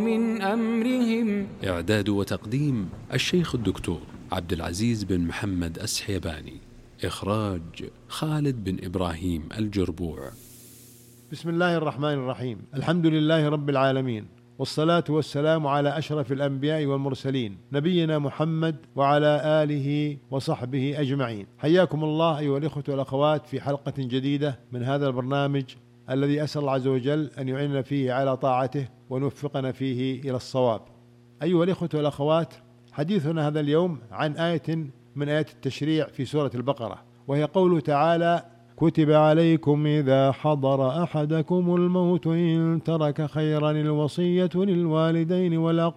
من أمرهم. إعداد وتقديم الشيخ الدكتور عبد العزيز بن محمد السحيباني. إخراج خالد بن إبراهيم الجربوع. بسم الله الرحمن الرحيم. الحمد لله رب العالمين، والصلاة والسلام على أشرف الأنبياء والمرسلين، نبينا محمد وعلى آله وصحبه أجمعين. حياكم الله أيها الإخوة والأخوات في حلقة جديدة من هذا البرنامج الذي أسأل الله عز وجل أن يعيننا فيه على طاعته ونوفقنا فيه إلى الصواب. أيها الإخوة والأخوات، حديثنا هذا اليوم عن آية من آيات التشريع في سورة البقرة، وهي قوله تعالى: كتب عليكم إذا حضر أحدكم الموت إن ترك خيرا الوصية للوالدين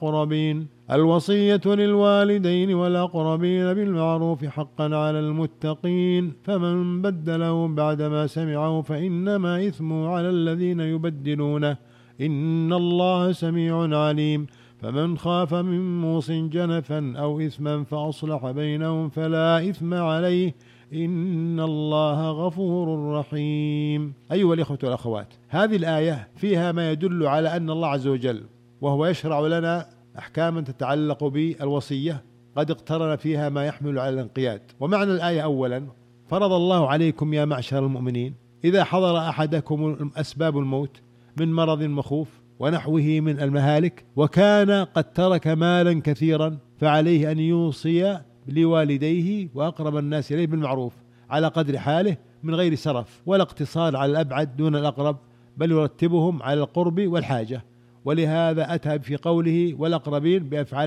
والأقربين بالمعروف حقا على المتقين، فمن بدله بعدما سمعه فإنما إثمه على الذين يبدلونه، إن الله سميع عليم. فمن خاف من موص جنفا أو إثما فأصلح بينهم فلا إثم عليه، إن الله غفور رحيم. أيها الإخوة والأخوات، هذه الآية فيها ما يدل على أن الله عز وجل وهو يشرع لنا أحكاما تتعلق بالوصية قد اقترن فيها ما يحمل على الانقياد. ومعنى الآية: أولا، فرض الله عليكم يا معشر المؤمنين إذا حضر أحدكم أسباب الموت من مرض مخوف ونحوه من المهالك، وكان قد ترك مالا كثيرا، فعليه أن يوصي لوالديه وأقرب الناس إليه بالمعروف على قدر حاله من غير سرف ولا اقتصار على الأبعد دون الأقرب، بل يرتبهم على القرب والحاجة. ولهذا أتى في قوله والأقربين بأفعال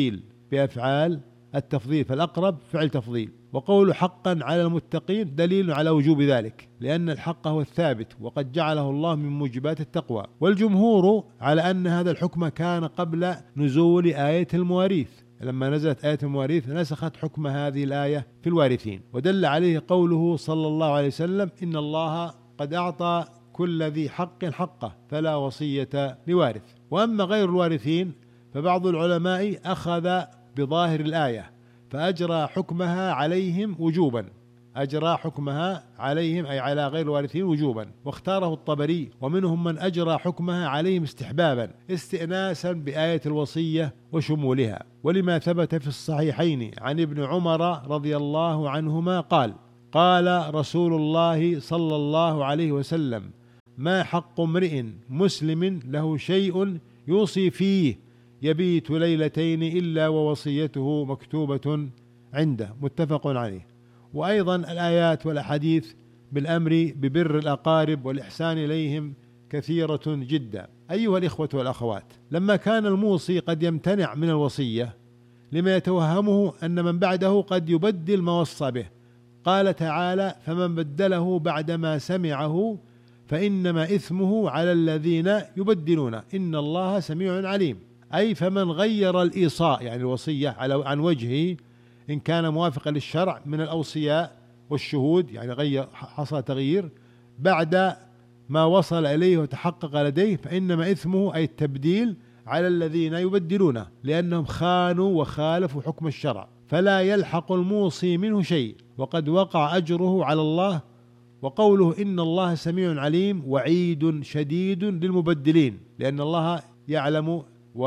التفضيل، فالأقرب فعل تفضيل. وقول حقا على المتقين دليل على وجوب ذلك، لأن الحق هو الثابت وقد جعله الله من موجبات التقوى. والجمهور على أن هذا الحكم كان قبل نزول آية المواريث، لما نزلت آية المواريث نسخت حكم هذه الآية في الوارثين، ودل عليه قوله صلى الله عليه وسلم: إن الله قد أعطى كل ذي حق حقه فلا وصية لوارث. وأما غير الوارثين فبعض العلماء أخذ بظاهر الآية فأجرى حكمها عليهم وجوبا، أي على غير الوارثين وجوبا، واختاره الطبري. ومنهم من أجرى حكمها عليهم استحبابا استئناسا بآية الوصية وشمولها، ولما ثبت في الصحيحين عن ابن عمر رضي الله عنهما قال رسول الله صلى الله عليه وسلم: ما حق امرئ مسلم له شيء يوصي فيه يبيت ليلتين إلا ووصيته مكتوبة عنده، متفق عليه. وأيضا الآيات والأحاديث بالأمر ببر الأقارب والإحسان إليهم كثيرة جدا. أيها الإخوة والأخوات، لما كان الموصي قد يمتنع من الوصية لما يتوهمه أن من بعده قد يبدل ما وصى به، قال تعالى: فمن بدله بعدما سمعه فإنما إثمه على الذين يبدلون، إن الله سميع عليم. أي فمن غير الإيصاء، يعني الوصية عن وجهه إن كان موافقا للشرع من الأوصياء والشهود، يعني حصل تغيير بعد ما وصل إليه وتحقق لديه، فإنما إثمه أي التبديل على الذين يبدلونه، لأنهم خانوا وخالفوا حكم الشرع، فلا يلحق الموصي منه شيء، وقد وقع أجره على الله. وقوله إن الله سميع عليم وعيد شديد للمبدلين، لأن الله يعلم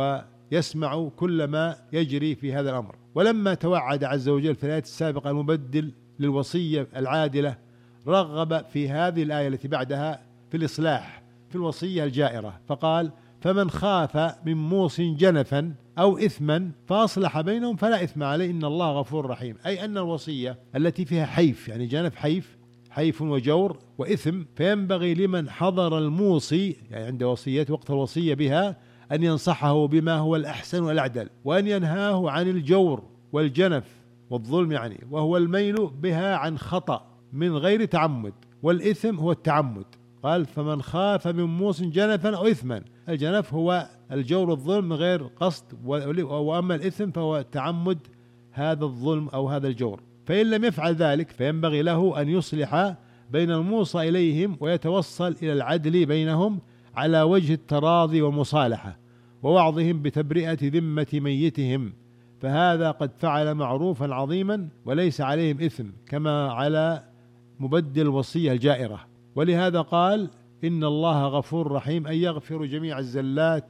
ويسمع كل ما يجري في هذا الأمر. ولما توعد عز وجل في الآية السابقة المبدل للوصية العادلة، رغب في هذه الآية التي بعدها في الإصلاح في الوصية الجائرة، فقال: فمن خاف من موص جنفا أو إثما فأصلح بينهم فلا إثم عليه، إن الله غفور رحيم. أي أن الوصية التي فيها حيف، يعني جنف حيف وجور وإثم، فينبغي لمن حضر الموصي، يعني عند وصية وقت الوصية بها، أن ينصحه بما هو الأحسن والأعدل، وأن ينهاه عن الجور والجنف والظلم، يعني وهو الميل بها عن خطأ من غير تعمد، والإثم هو التعمد. قال: فمن خاف من موص جنفا أو إثما، الجنف هو الجور والظلم من غير قصد، وأما الإثم فهو تعمد هذا الظلم أو هذا الجور. فإن لم يفعل ذلك فينبغي له أن يصلح بين الموصى إليهم ويتوصل إلى العدل بينهم على وجه التراضي والمصالحة، ووعظهم بتبرئة ذمة ميتهم، فهذا قد فعل معروفا عظيما وليس عليهم إثم، كما على مبدل الوصية الجائرة. ولهذا قال: إن الله غفور رحيم، أي يغفر جميع الزلات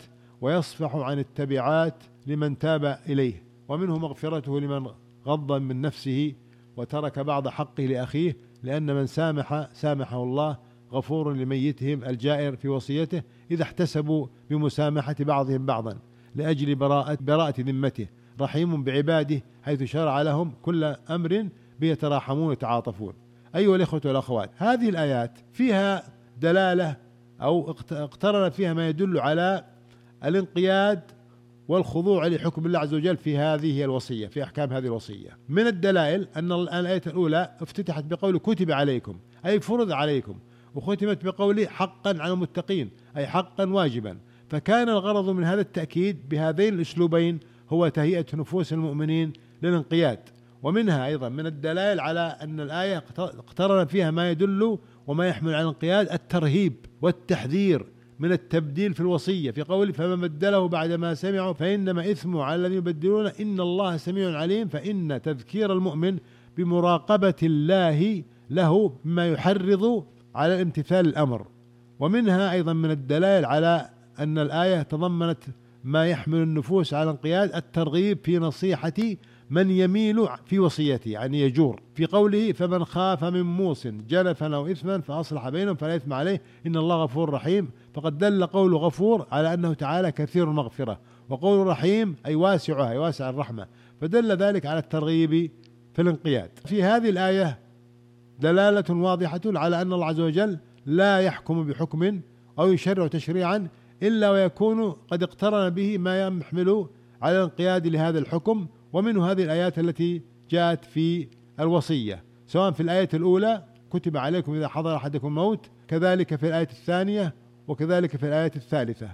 ويصفح عن التبعات لمن تاب إليه، ومنه مغفرته لمن غض من نفسه وترك بعض حقه لأخيه، لأن من سامحه الله، غفور لميتهم الجائر في وصيته إذا احتسبوا بمسامحة بعضهم بعضا لأجل براءة ذمته، رحيم بعباده حيث شرع لهم كل أمر بيتراحمون ويتعاطفون. أيها الإخوة والأخوات، هذه الآيات فيها دلالة أو اقترن فيها ما يدل على الانقياد والخضوع لحكم الله عز وجل في هذه الوصية، في أحكام هذه الوصية. من الدلائل أن الآية الأولى افتتحت بقول كتب عليكم، أي فرض عليكم، وختمت بقوله حقا على المتقين، أي حقا واجبا. فكان الغرض من هذا التأكيد بهذين الأسلوبين هو تهيئة نفوس المؤمنين للانقياد. ومنها أيضا من الدلائل على أن الآية اقترن فيها ما يدل وما يحمل على الانقياد الترهيب والتحذير من التبديل في الوصية، في قوله فمن بدله بعد ما سمعوا فإنما إثمه على الذين يبدلون إن الله سميع عليم. فإن تذكير المؤمن بمراقبة الله له مما يحرض على امتثال الأمر. ومنها أيضا من الدلائل على أن الآية تضمنت ما يحمل النفوس على الانقياد الترغيب في نصيحة من يميل في وصيته، يعني يجور، في قوله فمن خاف من موص جنفا أو إثما فأصلح بينهم فلا إثم عليه إن الله غفور رحيم. فقد دل قول غفور على أنه تعالى كثير المغفرة، وقول رحيم أي واسعها، أي واسع الرحمة، فدل ذلك على الترغيب في الانقياد. في هذه الآية دلالة واضحة على أن الله عز وجل لا يحكم بحكم أو يشرع تشريعا إلا ويكون قد اقترن به ما يحمل على الانقياد لهذا الحكم. ومنه هذه الآيات التي جاءت في الوصية، سواء في الآية الأولى كتب عليكم إذا حضر أحدكم الموت، كذلك في الآية الثانية، وكذلك في الآية الثالثة.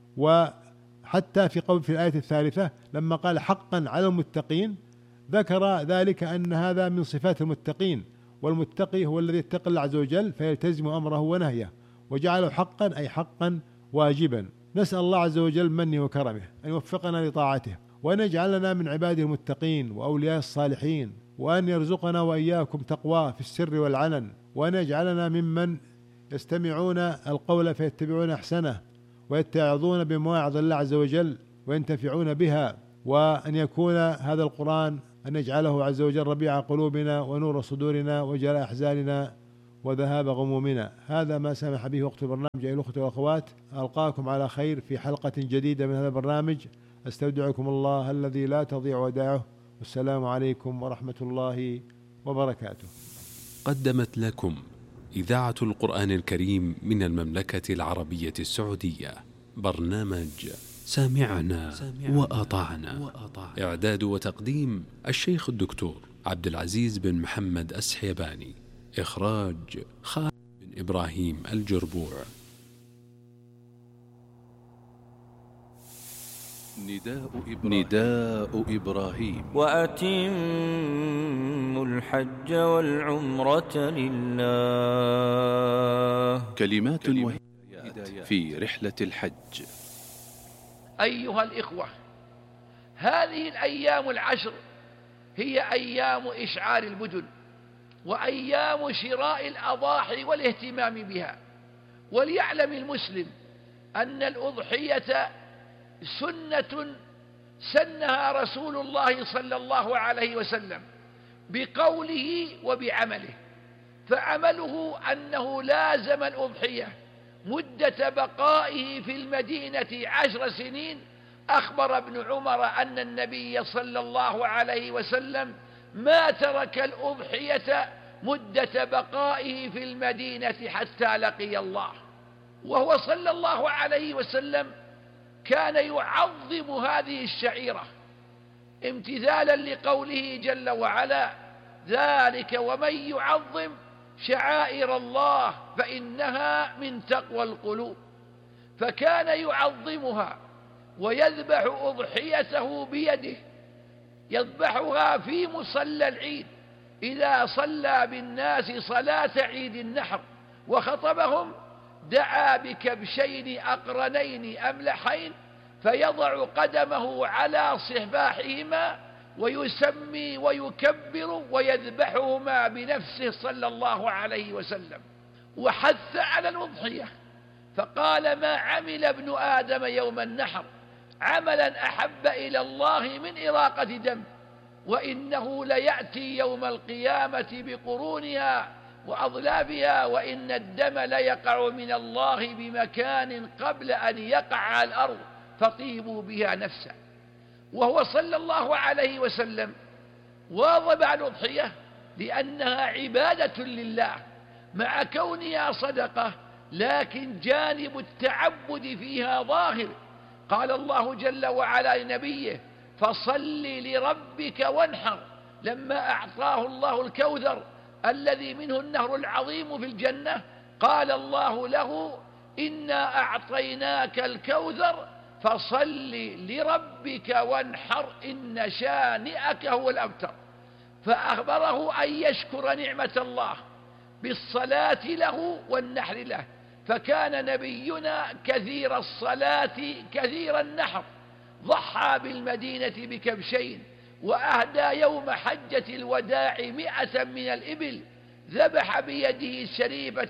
وحتى في الآية الثالثة لما قال حقا على المتقين ذكر ذلك أن هذا من صفات المتقين، والمتقي هو الذي يتقي الله عز وجل فيلتزم أمره ونهيه، وجعله حقا أي حقا واجبا. نسأل الله عز وجل منه وكرمه أن يوفقنا لطاعته، وأن يجعلنا من عباده المتقين وأولياء الصالحين، وأن يرزقنا وإياكم تقواه في السر والعلن، وأن يجعلنا ممن يستمعون القول فيتبعون أحسنه، ويتعظون بمواعظ الله عز وجل وينتفعون بها، وأن يكون هذا القرآن أن يجعله عز وجل ربيع قلوبنا ونور صدورنا وجلاء أحزاننا وذهاب غمومنا. هذا ما سمح به وقت البرنامج. أيها الأخوة والأخوات، ألقاكم على خير في حلقة جديدة من هذا البرنامج. أستودعكم الله الذي لا تضيع ودائعه، والسلام عليكم ورحمة الله وبركاته. قدمت لكم إذاعة القرآن الكريم من المملكة العربية السعودية برنامج سامعنا وأطعنا. إعداد وتقديم الشيخ الدكتور عبد العزيز بن محمد السحيباني. إخراج خالد بن إبراهيم الجربوع. نداء إبراهيم وأتموا الحج والعمرة لله. كلمات وهدايات في رحلة الحج. أيها الإخوة، هذه الأيام العشر هي أيام إشعار البدن وأيام شراء الأضاحي والاهتمام بها. وليعلم المسلم أن الأضحية سنة سنها رسول الله صلى الله عليه وسلم بقوله وبعمله. فعمله أنه لازم الأضحية مدة بقائه في المدينة 10 سنين. أخبر ابن عمر أن النبي صلى الله عليه وسلم ما ترك الأضحية مدة بقائه في المدينة حتى لقي الله. وهو صلى الله عليه وسلم كان يعظم هذه الشعيرة امتثالا لقوله جل وعلا: ذلك ومن يعظم شعائر الله فإنها من تقوى القلوب. فكان يعظمها ويذبح أضحيته بيده، يذبحها في مصلى العيد إذا صلى بالناس صلاة عيد النحر وخطبهم، دعا بكبشين أقرنين أملحين فيضع قدمه على صحباحهما ويسمي ويكبر ويذبحهما بنفسه صلى الله عليه وسلم. وحث على الأضحية فقال: ما عمل ابن آدم يوم النحر عملا أحب إلى الله من إراقة دم، وإنه ليأتي يوم القيامة بقرونها وأضلافها، وإن الدم ليقع من الله بمكان قبل أن يقع على الأرض فطيبوا بها نفسا. وهو صلى الله عليه وسلم واظب على الأضحية لأنها عبادة لله مع كونها صدقة، لكن جانب التعبد فيها ظاهر. قال الله جل وعلا لنبيه: فصل لربك وانحر، لما أعطاه الله الكوثر الذي منه النهر العظيم في الجنة، قال الله له: إنا أعطيناك الكوثر فصل لربك وانحر إن شانئك هو الأبتر. فأخبره أن يشكر نعمة الله بالصلاة له والنحر له، فكان نبينا كثير الصلاة كثير النحر، ضحى بالمدينة بكبشين، وأهدى يوم حجة الوداع 100 من الإبل، ذبح بيده الشريفة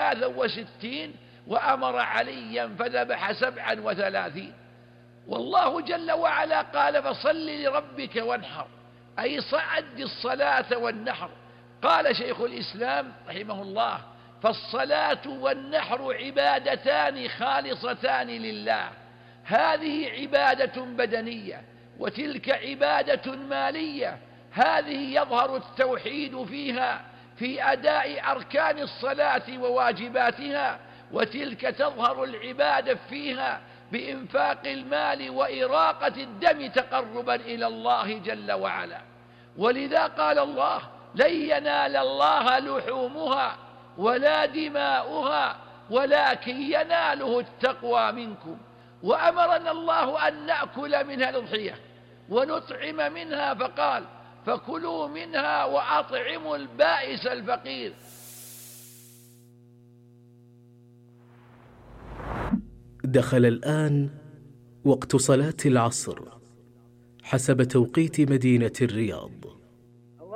63، وأمر عليا فذبح 37. والله جل وعلا قال: فصل لربك وانحر، أي صعد الصلاة والنحر. قال شيخ الإسلام رحمه الله: فالصلاة والنحر عبادتان خالصتان لله، هذه عبادة بدنية وتلك عبادة مالية. هذه يظهر التوحيد فيها في أداء أركان الصلاة وواجباتها، وتلك تظهر العبادة فيها بإنفاق المال وإراقة الدم تقربا إلى الله جل وعلا. ولذا قال الله: لن ينال الله لحومها ولا دماؤها ولكن يناله التقوى منكم. وأمرنا الله أن نأكل منها الأضحية ونطعم منها، فقال: فكلوا منها وأطعموا البائس الفقير. دخل الآن وقت صلاة العصر حسب توقيت مدينة الرياض.